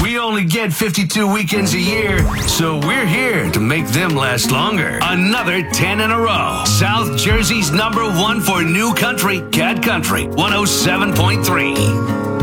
We only get 52 weekends a year, so we're here to make them last longer. Another 10 in a row. South Jersey's #1 for new country, Cat Country 107.3.